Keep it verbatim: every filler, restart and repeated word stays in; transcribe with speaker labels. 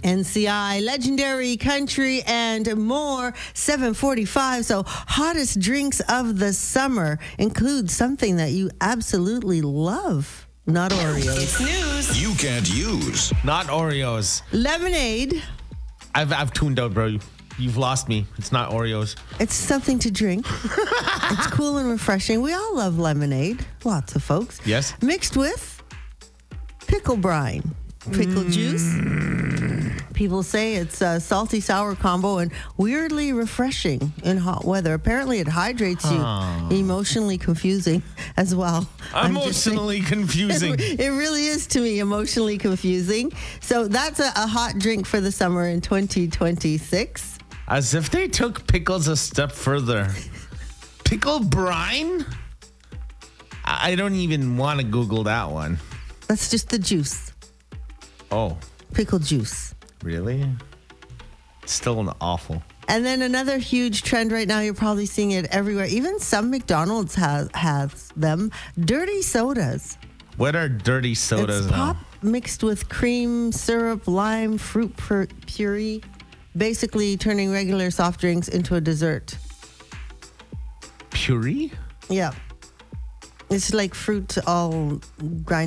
Speaker 1: N C I, legendary country, and more. seven forty-five. So, hottest drinks of the summer include something that you absolutely love. Not Oreos.
Speaker 2: It's news
Speaker 3: You can't use.
Speaker 4: Not Oreos.
Speaker 1: Lemonade.
Speaker 4: I've I've tuned out, bro. You've lost me. It's not Oreos.
Speaker 1: It's something to drink. It's cool and refreshing. We all love lemonade. Lots of folks.
Speaker 4: Yes.
Speaker 1: Mixed with pickle brine. Pickle juice. People say it's a salty sour combo and weirdly refreshing in hot weather. Apparently, it hydrates you. Emotionally confusing as well. I'm just saying-
Speaker 4: Emotionally confusing.
Speaker 1: It really is to me emotionally confusing. So that's a, a hot drink for the summer in twenty twenty-six.
Speaker 4: As if they took pickles a step further. Pickle brine? I I don't even want to Google that one.
Speaker 1: That's just the juice.
Speaker 4: Oh,
Speaker 1: Pickle juice.
Speaker 4: really? Still an awful.
Speaker 1: And then another huge trend right now, you're probably seeing it everywhere. Even some McDonald's has has them. Dirty sodas.
Speaker 4: What are dirty sodas
Speaker 1: It's
Speaker 4: now?
Speaker 1: pop mixed with cream, syrup, lime, fruit pur- puree, basically turning regular soft drinks into a dessert.
Speaker 4: Puree?
Speaker 1: Yeah. It's like fruit all grinded